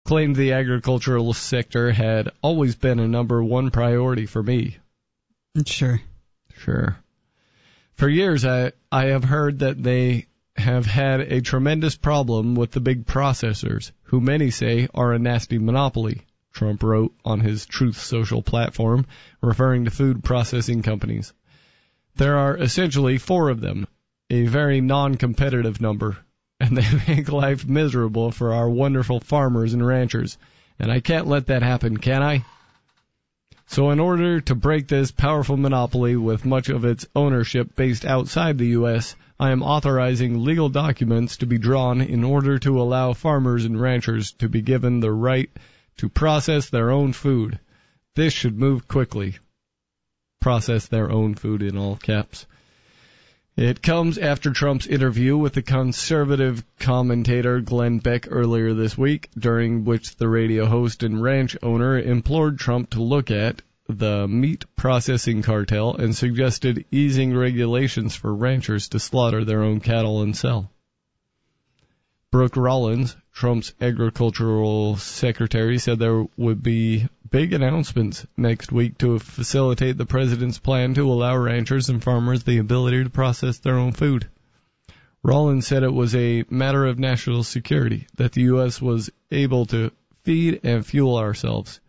claimed the agricultural sector had always been a number one priority for me. Sure. For years, I have heard that they have had a tremendous problem with the big processors, who many say are a nasty monopoly, Trump wrote on his Truth Social platform, referring to food processing companies. There are essentially 4 of them, a very non-competitive number, and they make life miserable for our wonderful farmers and ranchers, and I can't let that happen, can I? So in order to break this powerful monopoly with much of its ownership based outside the U.S., I am authorizing legal documents to be drawn in order to allow farmers and ranchers to be given the right to process their own food. This should move quickly. Process their own food in all caps. It comes after Trump's interview with the conservative commentator Glenn Beck earlier this week, during which the radio host and ranch owner implored Trump to look at the meat processing cartel and suggested easing regulations for ranchers to slaughter their own cattle and sell. Brooke Rollins, Trump's agricultural secretary, said there would be big announcements next week to facilitate the president's plan to allow ranchers and farmers the ability to process their own food. Rollins said it was a matter of national security that the U.S. was able to feed and fuel ourselves.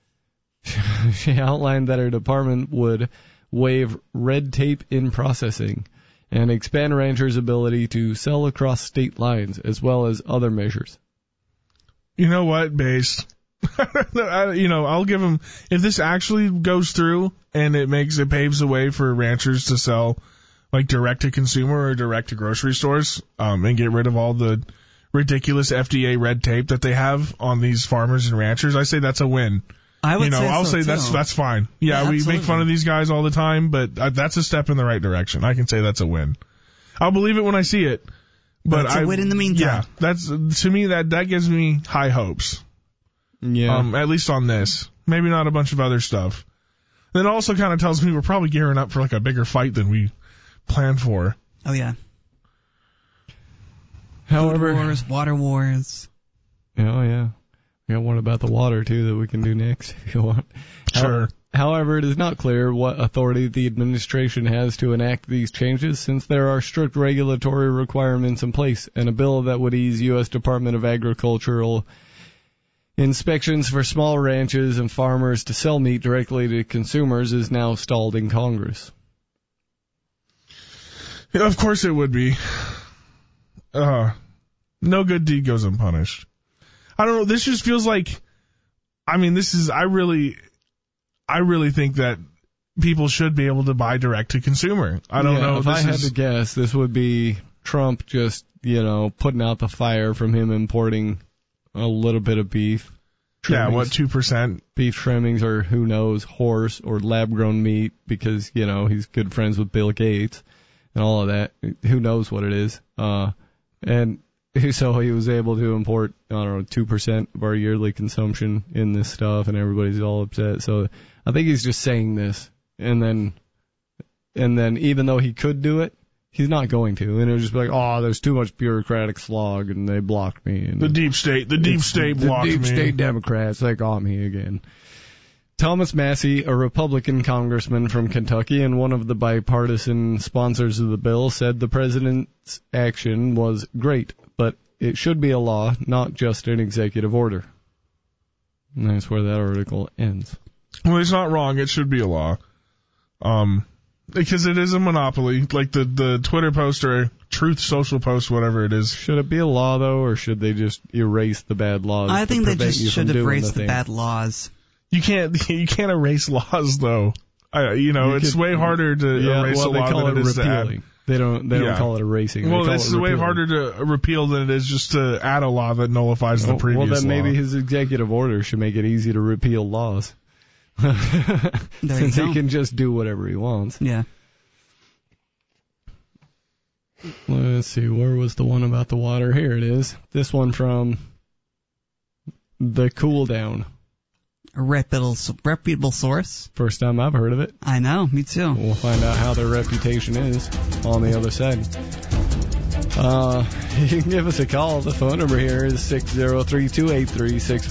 She outlined that her department would waive red tape in processing and expand ranchers' ability to sell across state lines, as well as other measures. You know what, Base? I'll give them, if this actually goes through and it paves the way for ranchers to sell like direct to consumer or direct to grocery stores, and get rid of all the ridiculous FDA red tape that they have on these farmers and ranchers, I say that's a win. I'll say that's fine. Yeah, we make fun of these guys all the time, but that's a step in the right direction. I can say that's a win. I'll believe it when I see it. But it's a win in the meantime. Yeah, to me that gives me high hopes. Yeah. At least on this. Maybe not a bunch of other stuff. That also kind of tells me we're probably gearing up for like a bigger fight than we planned for. Oh yeah. However, food wars, water wars. Oh yeah. We got one about the water, too, that we can do next, if you want. Sure. However, it is not clear what authority the administration has to enact these changes, since there are strict regulatory requirements in place, and a bill that would ease U.S. Department of Agricultural inspections for small ranches and farmers to sell meat directly to consumers is now stalled in Congress. Yeah, of course it would be. No good deed goes unpunished. I don't know. This just feels like, I really think that people should be able to buy direct to consumer. I don't know. If I had to guess, this would be Trump just, putting out the fire from him importing a little bit of beef. Trimmings. Yeah, 2%? Beef trimmings, or who knows, horse or lab-grown meat, because, he's good friends with Bill Gates and all of that. Who knows what it is. So he was able to import, 2% of our yearly consumption in this stuff, and everybody's all upset. So I think he's just saying this, and then even though he could do it, he's not going to. And it'll just be like, there's too much bureaucratic slog, and they blocked me. And the deep state blocked me. The deep state Democrats, they got me again. Thomas Massie, a Republican congressman from Kentucky and one of the bipartisan sponsors of the bill, said the president's action was great, but it should be a law, not just an executive order. And that's where that article ends. Well, it's not wrong. It should be a law. Because it is a monopoly, like the Twitter post or Truth Social post, whatever it is. Should it be a law, though, or should they just erase the bad laws? I think they just should erase the bad laws. You can't erase laws, though. It's way harder to erase a law than it is to add. They don't call it erasing. Well, it's way harder to repeal than it is just to add a law that nullifies the previous law. Well, then maybe his executive order should make it easy to repeal laws. Since he can just do whatever he wants. Yeah. Let's see, where was the one about the water? Here it is. This one from The Cool Down. A reputable source. First time I've heard of it. I know, me too. We'll find out how their reputation is on the other side. You can give us a call. The phone number here is 603-283-65